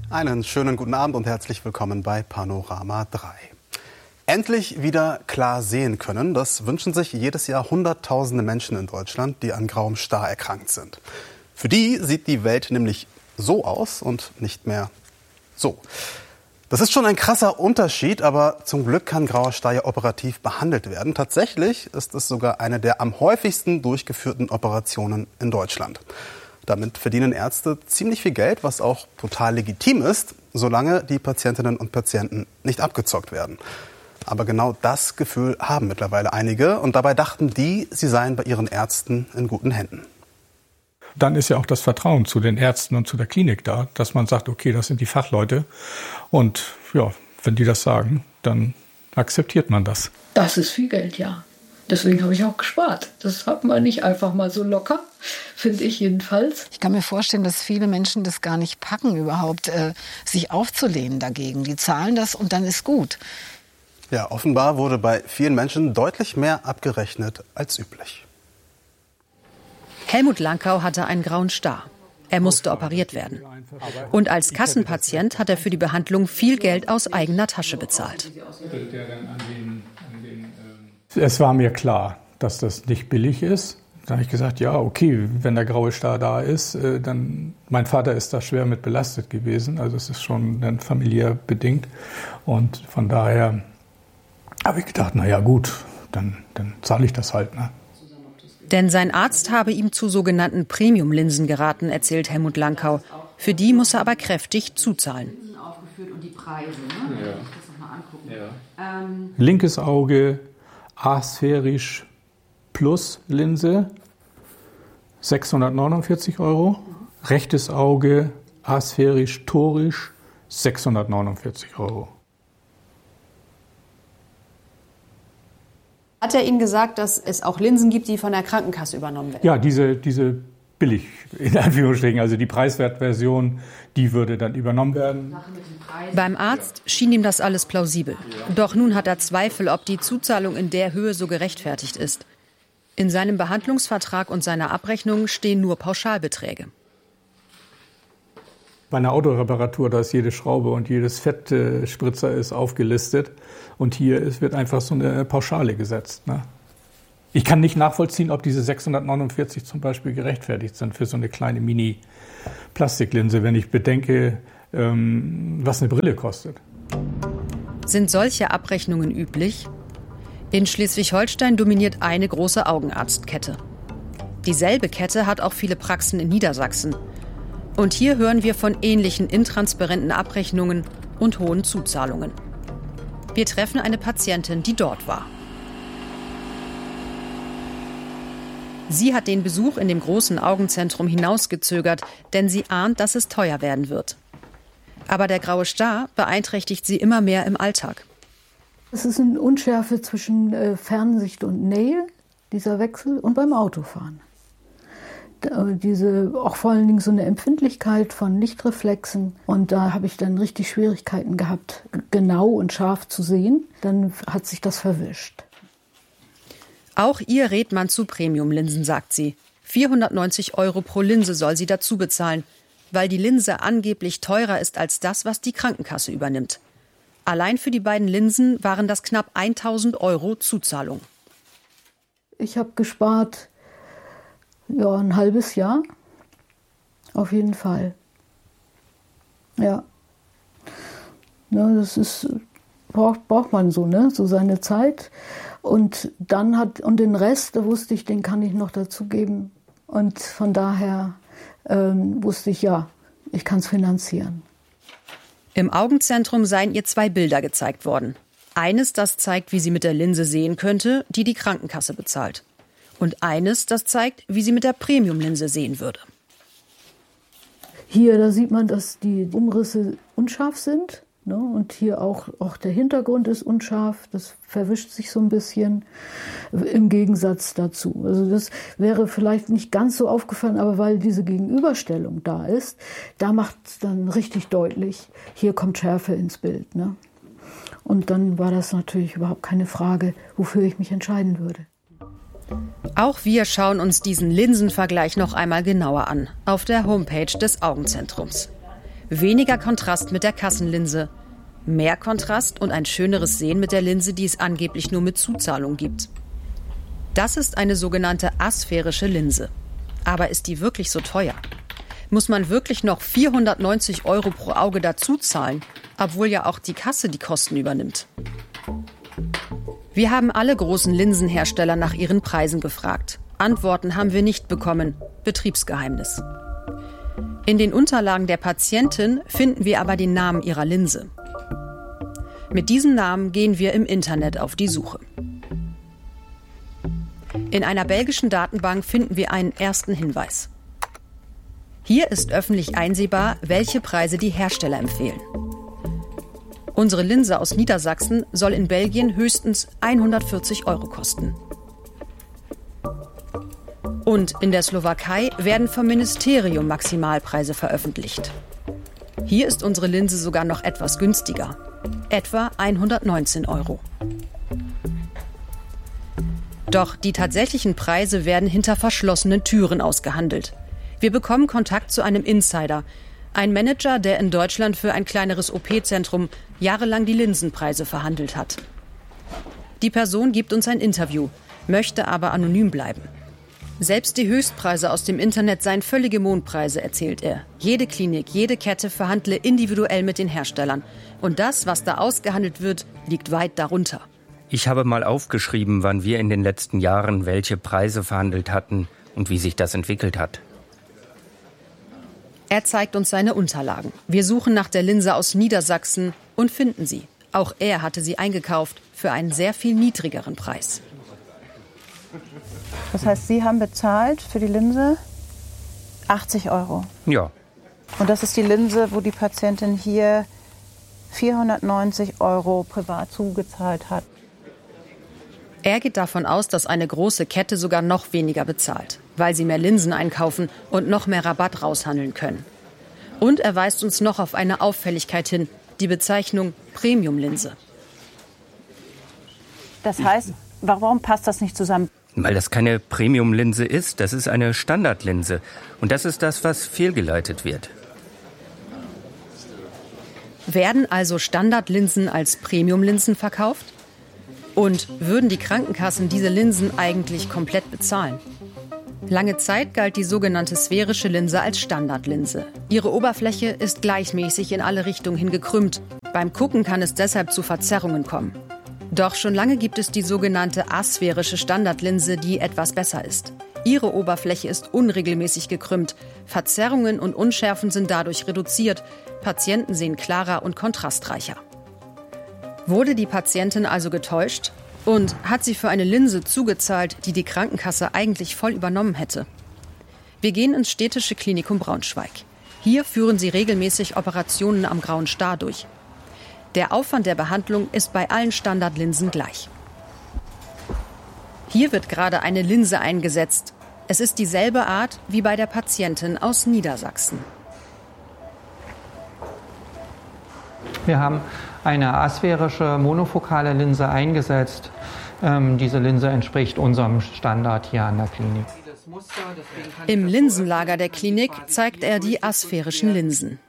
Einen schönen guten Abend und herzlich willkommen bei Panorama 3. Endlich wieder klar sehen können, das wünschen sich jedes Jahr Hunderttausende Menschen in Deutschland, die an grauem Star erkrankt sind. Für die sieht die Welt nämlich so aus und nicht mehr so. Das ist schon ein krasser Unterschied, aber zum Glück kann grauer Star ja operativ behandelt werden. Tatsächlich ist es sogar eine der am häufigsten durchgeführten Operationen in Deutschland. Damit verdienen Ärzte ziemlich viel Geld, was auch total legitim ist, solange die Patientinnen und Patienten nicht abgezockt werden. Aber genau das Gefühl haben mittlerweile einige und dabei dachten die, sie seien bei ihren Ärzten in guten Händen. Dann ist ja auch das Vertrauen zu den Ärzten und zu der Klinik da, dass man sagt, okay, das sind die Fachleute und ja, wenn die das sagen, dann akzeptiert man das. Das ist viel Geld, ja. Deswegen habe ich auch gespart. Das hat man nicht einfach mal so locker, finde ich jedenfalls. Ich kann mir vorstellen, dass viele Menschen das gar nicht packen, überhaupt sich aufzulehnen dagegen. Die zahlen das und dann ist gut. Ja, offenbar wurde bei vielen Menschen deutlich mehr abgerechnet als üblich. Helmut Lankau hatte einen grauen Star. Er musste operiert werden. Und als Kassenpatient hat er für die Behandlung viel Geld aus eigener Tasche bezahlt. Es war mir klar, dass das nicht billig ist. Da habe ich gesagt, ja, okay, wenn der graue Star da ist, dann, mein Vater ist da schwer mit belastet gewesen. Also es ist schon dann familiär bedingt. Und von daher habe ich gedacht, na ja, gut, dann zahle ich das halt, ne? Denn sein Arzt habe ihm zu sogenannten Premium-Linsen geraten, erzählt Helmut Lankau. Für die muss er aber kräftig zuzahlen. Linkes Auge, asphärisch plus Linse, 649 €. Rechtes Auge, asphärisch torisch, 649 €. Hat er Ihnen gesagt, dass es auch Linsen gibt, die von der Krankenkasse übernommen werden? Ja, diese billig, in Anführungsstrichen, also die Preiswertversion, die würde dann übernommen werden. Beim Arzt schien ihm das alles plausibel. Doch nun hat er Zweifel, ob die Zuzahlung in der Höhe so gerechtfertigt ist. In seinem Behandlungsvertrag und seiner Abrechnung stehen nur Pauschalbeträge. Bei einer Autoreparatur, da ist jede Schraube und jedes Fettspritzer ist aufgelistet. Und hier wird einfach so eine Pauschale gesetzt, ne? Ich kann nicht nachvollziehen, ob diese 649 zum Beispiel gerechtfertigt sind für so eine kleine Mini-Plastiklinse, wenn ich bedenke, was eine Brille kostet. Sind solche Abrechnungen üblich? In Schleswig-Holstein dominiert eine große Augenarztkette. Dieselbe Kette hat auch viele Praxen in Niedersachsen. Und hier hören wir von ähnlichen intransparenten Abrechnungen und hohen Zuzahlungen. Wir treffen eine Patientin, die dort war. Sie hat den Besuch in dem großen Augenzentrum hinausgezögert, denn sie ahnt, dass es teuer werden wird. Aber der graue Star beeinträchtigt sie immer mehr im Alltag. Es ist eine Unschärfe zwischen Fernsicht und Nähe, dieser Wechsel, und beim Autofahren. Auch vor allen Dingen so eine Empfindlichkeit von Lichtreflexen. Und da habe ich dann richtig Schwierigkeiten gehabt, genau und scharf zu sehen. Dann hat sich das verwischt. Auch ihr rät man zu Premium-Linsen, sagt sie. 490 € pro Linse soll sie dazu bezahlen, weil die Linse angeblich teurer ist als das, was die Krankenkasse übernimmt. Allein für die beiden Linsen waren das knapp 1.000 € Zuzahlung. Ich habe gespart, ja, ein halbes Jahr. Auf jeden Fall. Ja. Das braucht man so, ne? So seine Zeit. Und den Rest, da wusste ich, den kann ich noch dazugeben. Und von daher wusste ich, ja, ich kann es finanzieren. Im Augenzentrum seien ihr 2 Bilder gezeigt worden. Eines, das zeigt, wie sie mit der Linse sehen könnte, die die Krankenkasse bezahlt. Und eines, das zeigt, wie sie mit der Premium-Linse sehen würde. Hier, da sieht man, dass die Umrisse unscharf sind. Ne? Und hier auch der Hintergrund ist unscharf. Das verwischt sich so ein bisschen im Gegensatz dazu. Also das wäre vielleicht nicht ganz so aufgefallen, aber weil diese Gegenüberstellung da ist, da macht es dann richtig deutlich, hier kommt Schärfe ins Bild. Ne? Und dann war das natürlich überhaupt keine Frage, wofür ich mich entscheiden würde. Auch wir schauen uns diesen Linsenvergleich noch einmal genauer an, auf der Homepage des Augenzentrums. Weniger Kontrast mit der Kassenlinse. Mehr Kontrast und ein schöneres Sehen mit der Linse, die es angeblich nur mit Zuzahlung gibt. Das ist eine sogenannte asphärische Linse. Aber ist die wirklich so teuer? Muss man wirklich noch 490 € pro Auge dazu zahlen, obwohl ja auch die Kasse die Kosten übernimmt? Wir haben alle großen Linsenhersteller nach ihren Preisen gefragt. Antworten haben wir nicht bekommen. Betriebsgeheimnis. In den Unterlagen der Patientin finden wir aber den Namen ihrer Linse. Mit diesem Namen gehen wir im Internet auf die Suche. In einer belgischen Datenbank finden wir einen ersten Hinweis. Hier ist öffentlich einsehbar, welche Preise die Hersteller empfehlen. Unsere Linse aus Niedersachsen soll in Belgien höchstens 140 € kosten. Und in der Slowakei werden vom Ministerium Maximalpreise veröffentlicht. Hier ist unsere Linse sogar noch etwas günstiger, etwa 119 €. Doch die tatsächlichen Preise werden hinter verschlossenen Türen ausgehandelt. Wir bekommen Kontakt zu einem Insider, ein Manager, der in Deutschland für ein kleineres OP-Zentrum jahrelang die Linsenpreise verhandelt hat. Die Person gibt uns ein Interview, möchte aber anonym bleiben. Selbst die Höchstpreise aus dem Internet seien völlige Mondpreise, erzählt er. Jede Klinik, jede Kette verhandle individuell mit den Herstellern. Und das, was da ausgehandelt wird, liegt weit darunter. Ich habe mal aufgeschrieben, wann wir in den letzten Jahren welche Preise verhandelt hatten und wie sich das entwickelt hat. Er zeigt uns seine Unterlagen. Wir suchen nach der Linse aus Niedersachsen und finden sie. Auch er hatte sie eingekauft für einen sehr viel niedrigeren Preis. Das heißt, Sie haben bezahlt für die Linse 80 €. Ja. Und das ist die Linse, wo die Patientin hier 490 € privat zugezahlt hat. Er geht davon aus, dass eine große Kette sogar noch weniger bezahlt, weil sie mehr Linsen einkaufen und noch mehr Rabatt raushandeln können. Und er weist uns noch auf eine Auffälligkeit hin, die Bezeichnung Premium-Linse. Das heißt, warum passt das nicht zusammen? Weil das keine Premium-Linse ist, das ist eine Standardlinse. Und das ist das, was fehlgeleitet wird. Werden also Standardlinsen als Premium-Linsen verkauft? Und würden die Krankenkassen diese Linsen eigentlich komplett bezahlen? Lange Zeit galt die sogenannte sphärische Linse als Standardlinse. Ihre Oberfläche ist gleichmäßig in alle Richtungen hin gekrümmt. Beim Gucken kann es deshalb zu Verzerrungen kommen. Doch schon lange gibt es die sogenannte asphärische Standardlinse, die etwas besser ist. Ihre Oberfläche ist unregelmäßig gekrümmt. Verzerrungen und Unschärfen sind dadurch reduziert. Patienten sehen klarer und kontrastreicher. Wurde die Patientin also getäuscht? Und hat sie für eine Linse zugezahlt, die die Krankenkasse eigentlich voll übernommen hätte? Wir gehen ins Städtische Klinikum Braunschweig. Hier führen sie regelmäßig Operationen am Grauen Star durch. Der Aufwand der Behandlung ist bei allen Standardlinsen gleich. Hier wird gerade eine Linse eingesetzt. Es ist dieselbe Art wie bei der Patientin aus Niedersachsen. Wir haben eine asphärische monofokale Linse eingesetzt. Diese Linse entspricht unserem Standard hier an der Klinik. Im Linsenlager der Klinik zeigt er die asphärischen Linsen.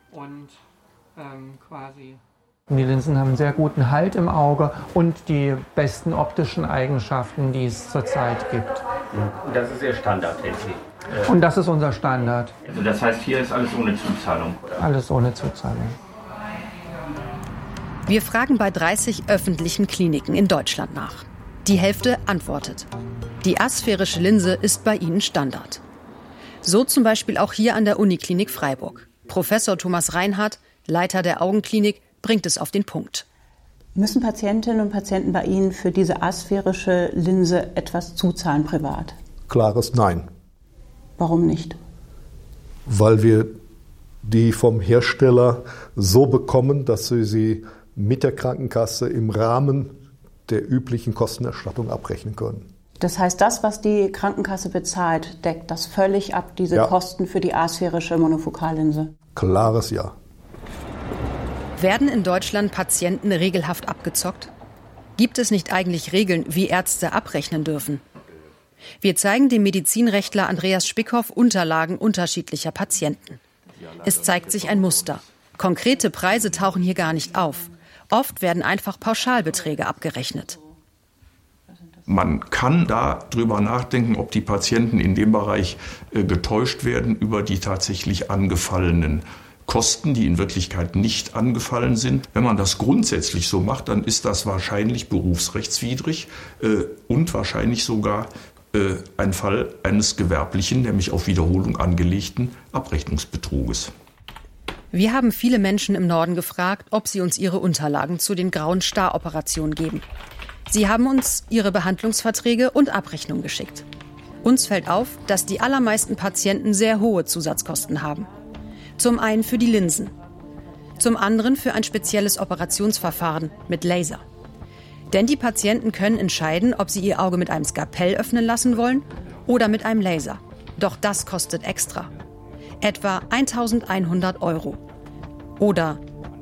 Die Linsen haben einen sehr guten Halt im Auge und die besten optischen Eigenschaften, die es zurzeit gibt. Und das ist Ihr Standard, Und das ist unser Standard. Also das heißt, hier ist alles ohne Zuzahlung? Oder? Alles ohne Zuzahlung. Wir fragen bei 30 öffentlichen Kliniken in Deutschland nach. Die Hälfte antwortet. Die asphärische Linse ist bei ihnen Standard. So zum Beispiel auch hier an der Uniklinik Freiburg. Professor Thomas Reinhardt, Leiter der Augenklinik, bringt es auf den Punkt. Müssen Patientinnen und Patienten bei Ihnen für diese asphärische Linse etwas zuzahlen privat? Klares Nein. Warum nicht? Weil wir die vom Hersteller so bekommen, dass wir sie mit der Krankenkasse im Rahmen der üblichen Kostenerstattung abrechnen können. Das heißt, das, was die Krankenkasse bezahlt, deckt das völlig ab, diese Kosten für die asphärische Monofokallinse? Klares Ja. Werden in Deutschland Patienten regelhaft abgezockt? Gibt es nicht eigentlich Regeln, wie Ärzte abrechnen dürfen? Wir zeigen dem Medizinrechtler Andreas Spickhoff Unterlagen unterschiedlicher Patienten. Es zeigt sich ein Muster. Konkrete Preise tauchen hier gar nicht auf. Oft werden einfach Pauschalbeträge abgerechnet. Man kann darüber nachdenken, ob die Patienten in dem Bereich getäuscht werden über die tatsächlich angefallenen Kosten, die in Wirklichkeit nicht angefallen sind. Wenn man das grundsätzlich so macht, dann ist das wahrscheinlich berufsrechtswidrig und wahrscheinlich sogar ein Fall eines gewerblichen, nämlich auf Wiederholung angelegten Abrechnungsbetruges. Wir haben viele Menschen im Norden gefragt, ob sie uns ihre Unterlagen zu den grauen Star-Operationen geben. Sie haben uns ihre Behandlungsverträge und Abrechnungen geschickt. Uns fällt auf, dass die allermeisten Patienten sehr hohe Zusatzkosten haben. Zum einen für die Linsen, zum anderen für ein spezielles Operationsverfahren mit Laser. Denn die Patienten können entscheiden, ob sie ihr Auge mit einem Skalpell öffnen lassen wollen oder mit einem Laser. Doch das kostet extra. Etwa 1.100 € oder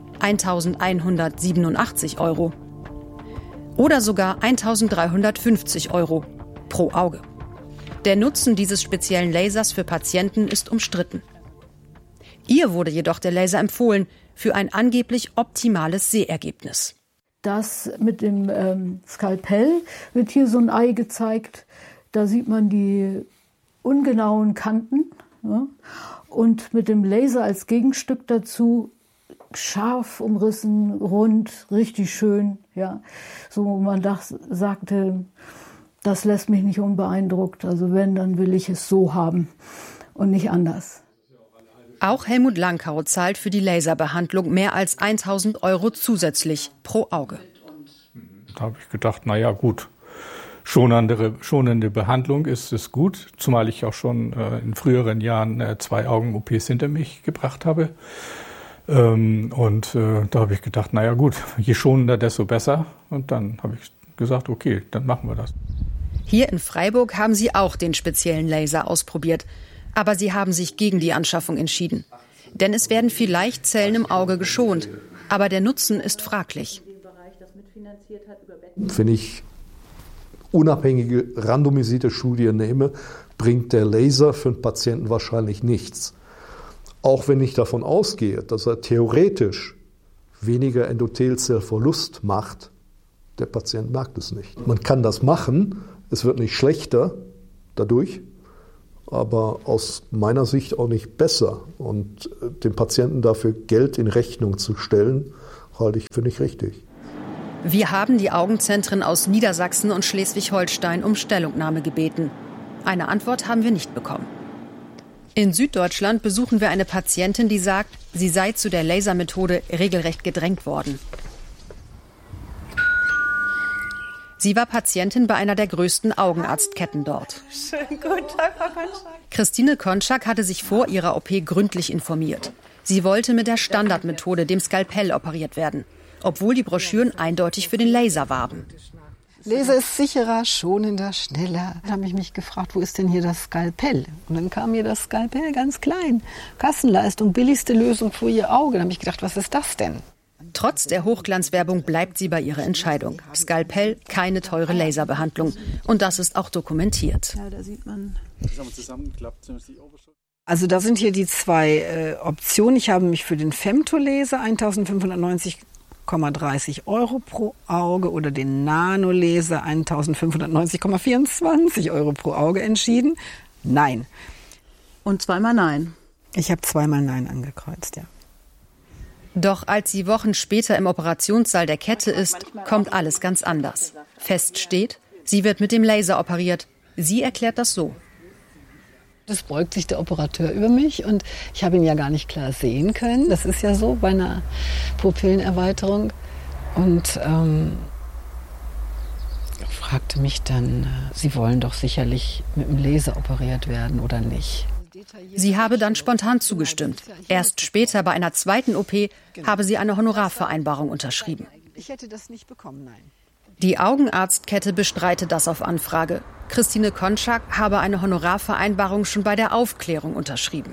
1.187 € oder sogar 1.350 € pro Auge. Der Nutzen dieses speziellen Lasers für Patienten ist umstritten. Ihr wurde jedoch der Laser empfohlen für ein angeblich optimales Sehergebnis. Das mit dem Skalpell wird hier so ein Ei gezeigt. Da sieht man die ungenauen Kanten. Ja? Und mit dem Laser als Gegenstück dazu scharf umrissen, rund, richtig schön. Ja? So man sagte, das lässt mich nicht unbeeindruckt. Also wenn, dann will ich es so haben und nicht anders. Auch Helmut Langkau zahlt für die Laserbehandlung mehr als 1.000 € zusätzlich pro Auge. Da habe ich gedacht, naja gut, schonende Behandlung ist gut, zumal ich auch schon in früheren Jahren 2 Augen-OPs hinter mich gebracht habe. Da habe ich gedacht, naja gut, je schonender, desto besser. Und dann habe ich gesagt, okay, dann machen wir das. Hier in Freiburg haben sie auch den speziellen Laser ausprobiert. Aber sie haben sich gegen die Anschaffung entschieden. Denn es werden vielleicht Zellen im Auge geschont. Aber der Nutzen ist fraglich. Wenn ich unabhängige randomisierte Studien nehme, bringt der Laser für den Patienten wahrscheinlich nichts. Auch wenn ich davon ausgehe, dass er theoretisch weniger Endothelzellverlust macht, der Patient merkt es nicht. Man kann das machen, es wird nicht schlechter dadurch, aber aus meiner Sicht auch nicht besser. Und dem Patienten dafür Geld in Rechnung zu stellen, halte ich für nicht richtig. Wir haben die Augenzentren aus Niedersachsen und Schleswig-Holstein um Stellungnahme gebeten. Eine Antwort haben wir nicht bekommen. In Süddeutschland besuchen wir eine Patientin, die sagt, sie sei zu der Lasermethode regelrecht gedrängt worden. Sie war Patientin bei einer der größten Augenarztketten dort. Schönen guten Tag, Frau Konczak. Christine Konczak hatte sich vor ihrer OP gründlich informiert. Sie wollte mit der Standardmethode, dem Skalpell, operiert werden, obwohl die Broschüren eindeutig für den Laser warben. Laser ist sicherer, schonender, schneller. Da habe ich mich gefragt, wo ist denn hier das Skalpell? Und dann kam mir das Skalpell ganz klein. Kassenleistung, billigste Lösung für Ihr Auge. Da habe ich gedacht, was ist das denn? Trotz der Hochglanzwerbung bleibt sie bei ihrer Entscheidung. Skalpell, keine teure Laserbehandlung. Und das ist auch dokumentiert. Ja, da sieht man. Also da sind hier die 2 Optionen. Ich habe mich für den Femtolaser 1.590,30 € pro Auge oder den Nanolaser 1.590,24 € pro Auge entschieden. Nein. Und zweimal Nein. Ich habe zweimal Nein angekreuzt, ja. Doch als sie Wochen später im Operationssaal der Kette ist, kommt alles ganz anders. Fest steht, sie wird mit dem Laser operiert. Sie erklärt das so. Es beugt sich der Operateur über mich und ich habe ihn ja gar nicht klar sehen können. Das ist ja so bei einer Pupillenerweiterung. Und fragte mich dann, Sie wollen doch sicherlich mit dem Laser operiert werden oder nicht? Sie habe dann spontan zugestimmt. Erst später bei einer zweiten OP habe sie eine Honorarvereinbarung unterschrieben. Ich hätte das nicht bekommen, nein. Die Augenarztkette bestreitet das auf Anfrage. Christine Konczak habe eine Honorarvereinbarung schon bei der Aufklärung unterschrieben.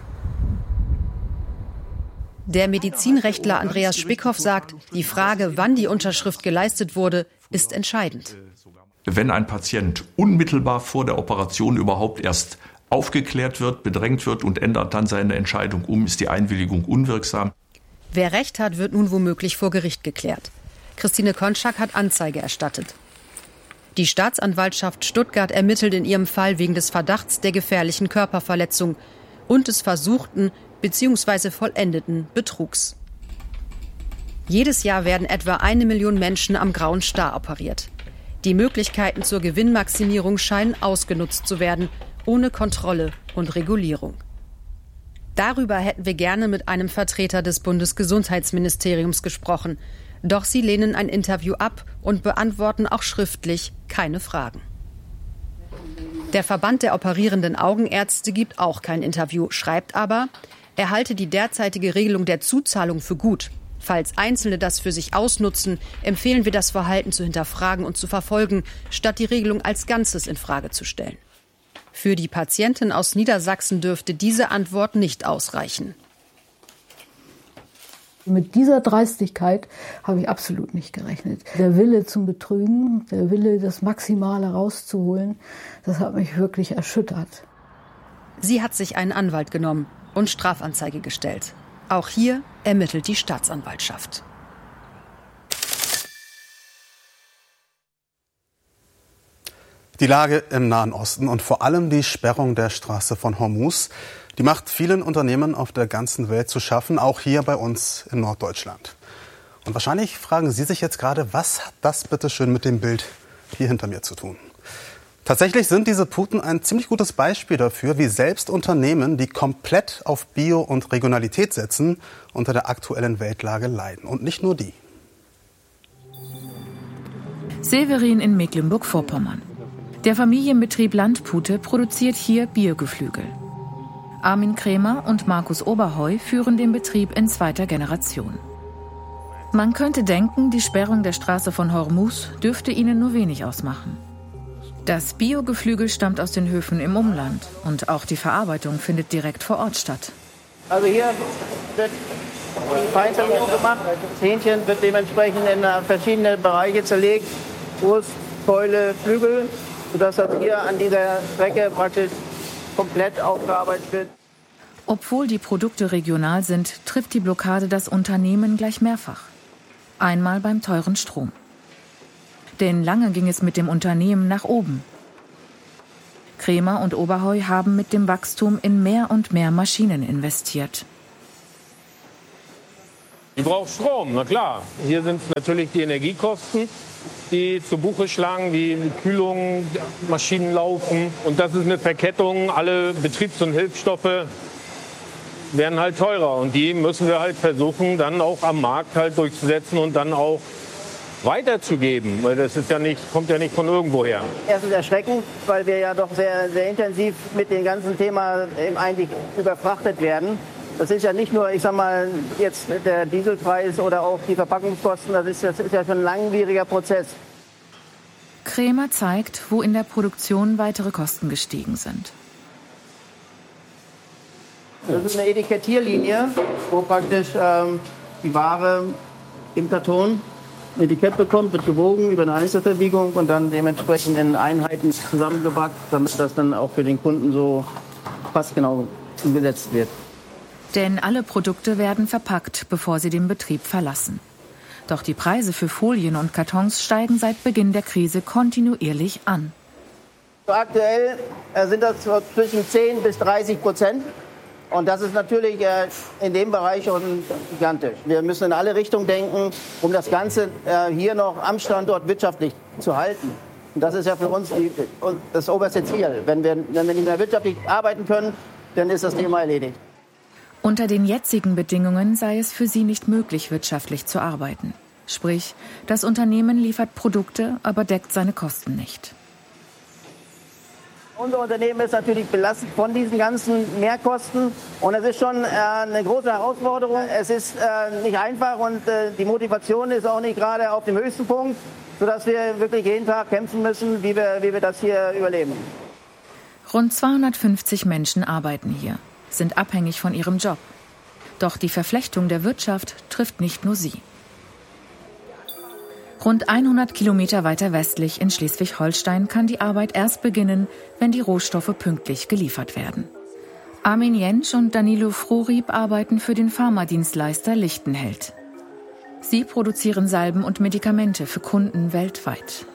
Der Medizinrechtler Andreas Spickhoff sagt, die Frage, wann die Unterschrift geleistet wurde, ist entscheidend. Wenn ein Patient unmittelbar vor der Operation überhaupt erst aufgeklärt wird, bedrängt wird und ändert dann seine Entscheidung um, ist die Einwilligung unwirksam. Wer Recht hat, wird nun womöglich vor Gericht geklärt. Christine Konczak hat Anzeige erstattet. Die Staatsanwaltschaft Stuttgart ermittelt in ihrem Fall wegen des Verdachts der gefährlichen Körperverletzung und des versuchten bzw. vollendeten Betrugs. Jedes Jahr werden etwa 1 Million Menschen am Grauen Star operiert. Die Möglichkeiten zur Gewinnmaximierung scheinen ausgenutzt zu werden, ohne Kontrolle und Regulierung. Darüber hätten wir gerne mit einem Vertreter des Bundesgesundheitsministeriums gesprochen. Doch sie lehnen ein Interview ab und beantworten auch schriftlich keine Fragen. Der Verband der operierenden Augenärzte gibt auch kein Interview, schreibt aber, er halte die derzeitige Regelung der Zuzahlung für gut. Falls Einzelne das für sich ausnutzen, empfehlen wir, das Verhalten zu hinterfragen und zu verfolgen, statt die Regelung als Ganzes in Frage zu stellen. Für die Patientin aus Niedersachsen dürfte diese Antwort nicht ausreichen. Mit dieser Dreistigkeit habe ich absolut nicht gerechnet. Der Wille zum Betrügen, der Wille, das Maximale rauszuholen, das hat mich wirklich erschüttert. Sie hat sich einen Anwalt genommen und Strafanzeige gestellt. Auch hier ermittelt die Staatsanwaltschaft. Die Lage im Nahen Osten und vor allem die Sperrung der Straße von Hormuz, die macht vielen Unternehmen auf der ganzen Welt zu schaffen, auch hier bei uns in Norddeutschland. Und wahrscheinlich fragen Sie sich jetzt gerade, was hat das bitte schön mit dem Bild hier hinter mir zu tun? Tatsächlich sind diese Puten ein ziemlich gutes Beispiel dafür, wie selbst Unternehmen, die komplett auf Bio und Regionalität setzen, unter der aktuellen Weltlage leiden. Und nicht nur die. Severin in Mecklenburg-Vorpommern. Der Familienbetrieb Landpute produziert hier Biogeflügel. Armin Krämer und Markus Oberheu führen den Betrieb in 2. Generation. Man könnte denken, die Sperrung der Straße von Hormuz dürfte ihnen nur wenig ausmachen. Das Biogeflügel stammt aus den Höfen im Umland und auch die Verarbeitung findet direkt vor Ort statt. Also hier wird Feinvermehrung gemacht. Das Hähnchen wird dementsprechend in verschiedene Bereiche zerlegt. Brust, Keule, Flügel, sodass das hier an dieser Strecke praktisch komplett aufgearbeitet wird. Obwohl die Produkte regional sind, trifft die Blockade das Unternehmen gleich mehrfach. Einmal beim teuren Strom. Denn lange ging es mit dem Unternehmen nach oben. Krämer und Oberheu haben mit dem Wachstum in mehr und mehr Maschinen investiert. Ich brauche Strom, na klar. Hier sind natürlich die Energiekosten, die zu Buche schlagen, wie Kühlung, Maschinen laufen. Und das ist eine Verkettung. Alle Betriebs- und Hilfsstoffe werden halt teurer. Und die müssen wir halt versuchen, dann auch am Markt halt durchzusetzen und dann auch weiterzugeben, weil das ist ja nicht, kommt ja nicht von irgendwoher. Erstens erschreckend, weil wir ja doch sehr, sehr intensiv mit dem ganzen Thema eigentlich überfrachtet werden. Das ist ja nicht nur, ich sag mal, jetzt der Dieselpreis oder auch die Verpackungskosten, das ist ja schon ein langwieriger Prozess. Krämer zeigt, wo in der Produktion weitere Kosten gestiegen sind. Das ist eine Etikettierlinie, wo praktisch die Ware im Karton ein Etikett bekommt, wird gewogen über eine Einzelverbiegung und dann dementsprechend in Einheiten zusammengepackt, damit das dann auch für den Kunden so passgenau umgesetzt wird. Denn alle Produkte werden verpackt, bevor sie den Betrieb verlassen. Doch die Preise für Folien und Kartons steigen seit Beginn der Krise kontinuierlich an. Aktuell sind das zwischen 10% bis 30%. Und das ist natürlich in dem Bereich schon gigantisch. Wir müssen in alle Richtungen denken, um das Ganze hier noch am Standort wirtschaftlich zu halten. Und das ist ja für uns das oberste Ziel. Wenn wir nicht mehr wirtschaftlich arbeiten können, dann ist das Thema erledigt. Unter den jetzigen Bedingungen sei es für sie nicht möglich, wirtschaftlich zu arbeiten. Sprich, das Unternehmen liefert Produkte, aber deckt seine Kosten nicht. Unser Unternehmen ist natürlich belastet von diesen ganzen Mehrkosten. Und es ist schon eine große Herausforderung. Es ist nicht einfach und die Motivation ist auch nicht gerade auf dem höchsten Punkt, sodass wir wirklich jeden Tag kämpfen müssen, wie wir das hier überleben. Rund 250 Menschen arbeiten hier, sind abhängig von ihrem Job. Doch die Verflechtung der Wirtschaft trifft nicht nur sie. Rund 100 Kilometer weiter westlich in Schleswig-Holstein kann die Arbeit erst beginnen, wenn die Rohstoffe pünktlich geliefert werden. Armin Jentsch und Danilo Frohrieb arbeiten für den Pharmadienstleister Lichtenheld. Sie produzieren Salben und Medikamente für Kunden weltweit.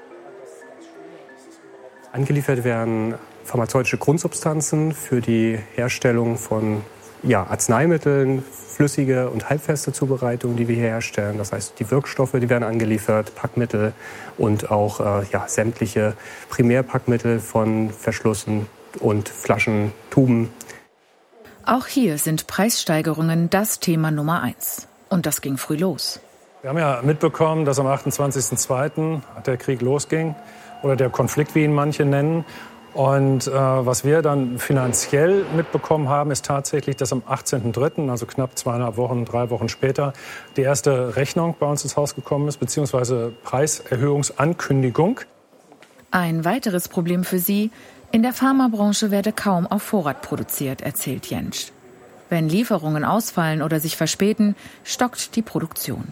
Angeliefert werden pharmazeutische Grundsubstanzen für die Herstellung von Arzneimitteln, flüssige und halbfeste Zubereitungen, die wir hier herstellen. Das heißt, die Wirkstoffe, die werden angeliefert, Packmittel und auch sämtliche Primärpackmittel von Verschlüssen und Flaschen, Tuben. Auch hier sind Preissteigerungen das Thema Nummer 1. Und das ging früh los. Wir haben ja mitbekommen, dass am 28.02. der Krieg losging oder der Konflikt, wie ihn manche nennen. Und was wir dann finanziell mitbekommen haben, ist tatsächlich, dass am 18.03., also knapp 2,5 Wochen, 3 Wochen später, die erste Rechnung bei uns ins Haus gekommen ist, beziehungsweise Preiserhöhungsankündigung. Ein weiteres Problem für sie: In der Pharmabranche werde kaum auf Vorrat produziert, erzählt Jentsch. Wenn Lieferungen ausfallen oder sich verspäten, stockt die Produktion.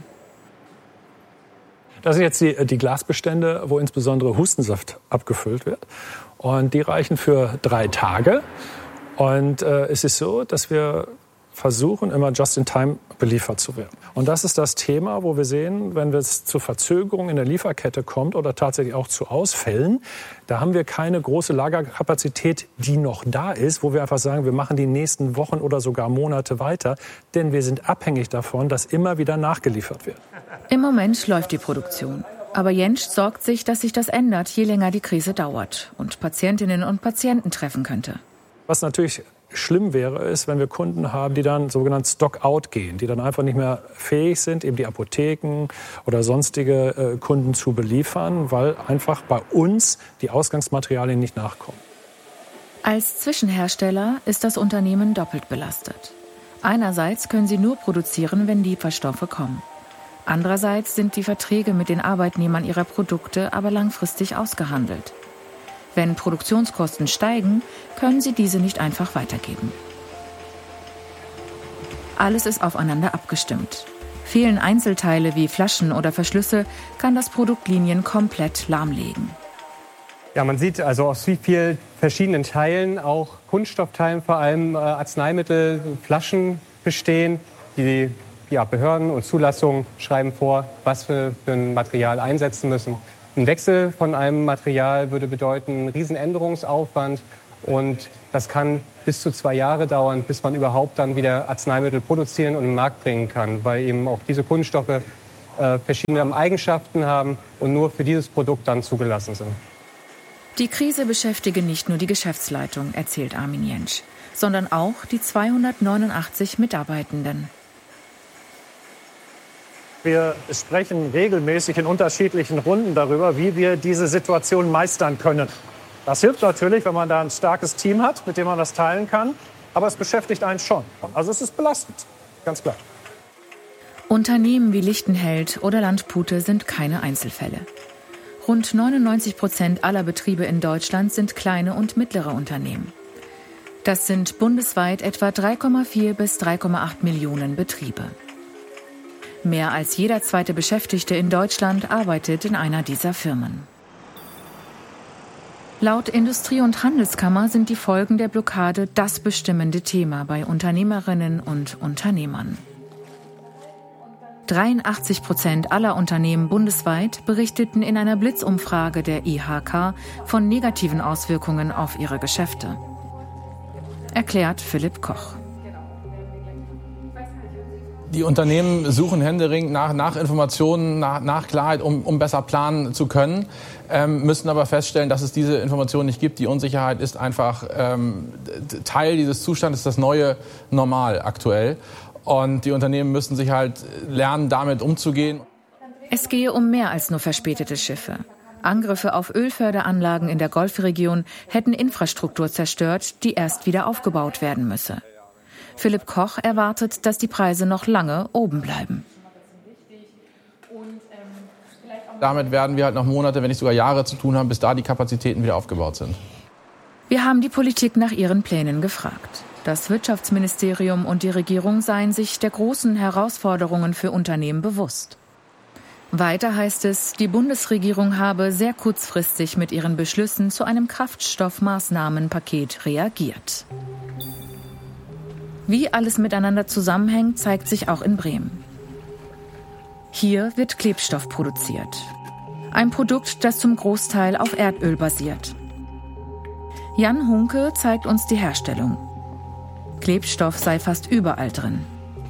Das sind jetzt die Glasbestände, wo insbesondere Hustensaft abgefüllt wird. Und die reichen für 3 Tage. Und es ist so, dass wir versuchen, immer just-in-time beliefert zu werden. Und das ist das Thema, wo wir sehen, wenn es zu Verzögerungen in der Lieferkette kommt oder tatsächlich auch zu Ausfällen, da haben wir keine große Lagerkapazität, die noch da ist, wo wir einfach sagen, wir machen die nächsten Wochen oder sogar Monate weiter, denn wir sind abhängig davon, dass immer wieder nachgeliefert wird. Im Moment läuft die Produktion. Aber Jentsch sorgt sich, dass sich das ändert, je länger die Krise dauert und Patientinnen und Patienten treffen könnte. Was natürlich schlimm wäre, ist, wenn wir Kunden haben, die dann sogenannt Stock-out gehen, die dann einfach nicht mehr fähig sind, eben die Apotheken oder sonstige Kunden zu beliefern, weil einfach bei uns die Ausgangsmaterialien nicht nachkommen. Als Zwischenhersteller ist das Unternehmen doppelt belastet. Einerseits können sie nur produzieren, wenn Lieferstoffe kommen. Andererseits sind die Verträge mit den Arbeitnehmern ihrer Produkte aber langfristig ausgehandelt. Wenn Produktionskosten steigen, können sie diese nicht einfach weitergeben. Alles ist aufeinander abgestimmt. Fehlen Einzelteile wie Flaschen oder Verschlüsse, kann das Produkt Linien komplett lahmlegen. Ja, man sieht also aus wie vielen verschiedenen Teilen, auch Kunststoffteilen vor allem, Arzneimittel, Flaschen bestehen. Die Behörden und Zulassungen schreiben vor, was wir für ein Material einsetzen müssen. Ein Wechsel von einem Material würde bedeuten einen riesen Änderungsaufwand und das kann bis zu 2 Jahre dauern, bis man überhaupt dann wieder Arzneimittel produzieren und in den Markt bringen kann, weil eben auch diese Kunststoffe verschiedene Eigenschaften haben und nur für dieses Produkt dann zugelassen sind. Die Krise beschäftige nicht nur die Geschäftsleitung, erzählt Armin Jentsch, sondern auch die 289 Mitarbeitenden. Wir sprechen regelmäßig in unterschiedlichen Runden darüber, wie wir diese Situation meistern können. Das hilft natürlich, wenn man da ein starkes Team hat, mit dem man das teilen kann. Aber es beschäftigt einen schon. Also es ist belastend, ganz klar. Unternehmen wie Lichtenheld oder Landpute sind keine Einzelfälle. Rund 99% aller Betriebe in Deutschland sind kleine und mittlere Unternehmen. Das sind bundesweit etwa 3,4 bis 3,8 Millionen Betriebe. Mehr als jeder zweite Beschäftigte in Deutschland arbeitet in einer dieser Firmen. Laut Industrie- und Handelskammer sind die Folgen der Blockade das bestimmende Thema bei Unternehmerinnen und Unternehmern. 83% aller Unternehmen bundesweit berichteten in einer Blitzumfrage der IHK von negativen Auswirkungen auf ihre Geschäfte. Erklärt Philipp Koch. Die Unternehmen suchen händeringend nach Informationen, nach Klarheit, um besser planen zu können, müssen aber feststellen, dass es diese Informationen nicht gibt. Die Unsicherheit ist einfach Teil dieses Zustandes, das neue Normal aktuell. Und die Unternehmen müssen sich halt lernen, damit umzugehen. Es gehe um mehr als nur verspätete Schiffe. Angriffe auf Ölförderanlagen in der Golfregion hätten Infrastruktur zerstört, die erst wieder aufgebaut werden müsse. Philipp Koch erwartet, dass die Preise noch lange oben bleiben. Damit werden wir halt noch Monate, wenn nicht sogar Jahre zu tun haben, bis da die Kapazitäten wieder aufgebaut sind. Wir haben die Politik nach ihren Plänen gefragt. Das Wirtschaftsministerium und die Regierung seien sich der großen Herausforderungen für Unternehmen bewusst. Weiter heißt es, die Bundesregierung habe sehr kurzfristig mit ihren Beschlüssen zu einem Kraftstoffmaßnahmenpaket reagiert. Wie alles miteinander zusammenhängt, zeigt sich auch in Bremen. Hier wird Klebstoff produziert. Ein Produkt, das zum Großteil auf Erdöl basiert. Jan Hunke zeigt uns die Herstellung. Klebstoff sei fast überall drin.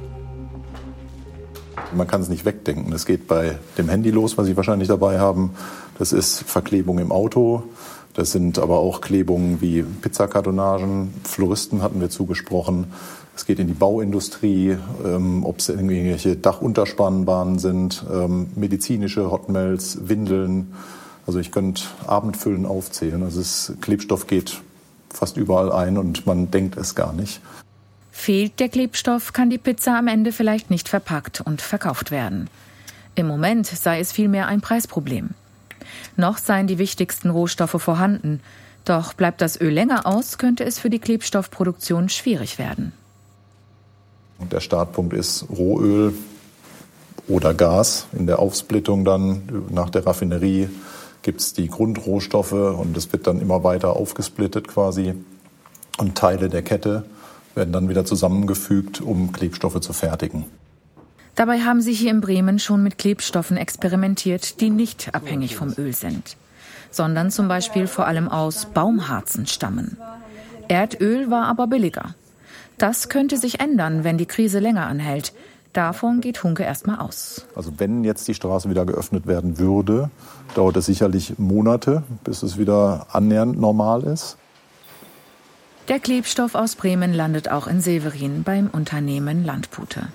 Man kann es nicht wegdenken. Das geht bei dem Handy los, was Sie wahrscheinlich dabei haben. Das ist Verklebung im Auto. Das sind aber auch Klebungen wie Pizzakartonagen. Floristen hatten wir zugesprochen. Es geht in die Bauindustrie, ob es irgendwelche Dachunterspannbahnen sind, medizinische Hotmelds, Windeln. Also ich könnte Abendfüllen aufzählen. Also Klebstoff geht fast überall ein und man denkt es gar nicht. Fehlt der Klebstoff, kann die Pizza am Ende vielleicht nicht verpackt und verkauft werden. Im Moment sei es vielmehr ein Preisproblem. Noch seien die wichtigsten Rohstoffe vorhanden. Doch bleibt das Öl länger aus, könnte es für die Klebstoffproduktion schwierig werden. Und der Startpunkt ist Rohöl oder Gas. In der Aufsplittung dann nach der Raffinerie gibt es die Grundrohstoffe und es wird dann immer weiter aufgesplittet quasi. Und Teile der Kette werden dann wieder zusammengefügt, um Klebstoffe zu fertigen. Dabei haben sie hier in Bremen schon mit Klebstoffen experimentiert, die nicht abhängig vom Öl sind, sondern zum Beispiel vor allem aus Baumharzen stammen. Erdöl war aber billiger. Das könnte sich ändern, wenn die Krise länger anhält. Davon geht Hunke erstmal aus. Also wenn jetzt die Straße wieder geöffnet werden würde, dauert es sicherlich Monate, bis es wieder annähernd normal ist. Der Klebstoff aus Bremen landet auch in Severin beim Unternehmen Landpute.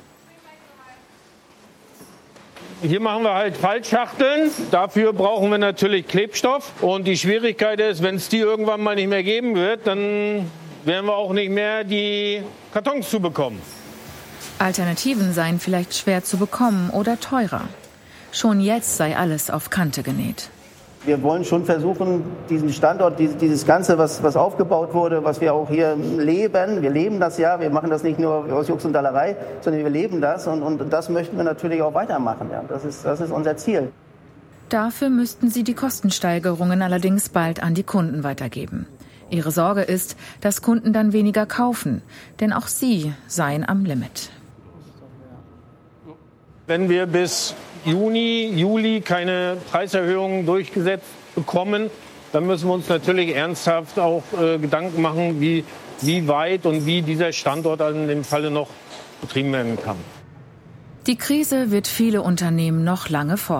Hier machen wir halt Faltschachteln. Dafür brauchen wir natürlich Klebstoff. Und die Schwierigkeit ist, wenn es die irgendwann mal nicht mehr geben wird, dann werden wir auch nicht mehr die Kartons zu bekommen. Alternativen seien vielleicht schwer zu bekommen oder teurer. Schon jetzt sei alles auf Kante genäht. Wir wollen schon versuchen, diesen Standort, dieses Ganze, was aufgebaut wurde, was wir auch hier leben, wir leben das ja, wir machen das nicht nur aus Jux und Dallerei, sondern wir leben das und das möchten wir natürlich auch weitermachen. Ja. Das ist unser Ziel. Dafür müssten sie die Kostensteigerungen allerdings bald an die Kunden weitergeben. Ihre Sorge ist, dass Kunden dann weniger kaufen, denn auch sie seien am Limit. Wenn wir bis Juni, Juli keine Preiserhöhungen durchgesetzt bekommen, dann müssen wir uns natürlich ernsthaft auch Gedanken machen, wie weit und wie dieser Standort in dem Falle noch betrieben werden kann. Die Krise wird viele Unternehmen noch lange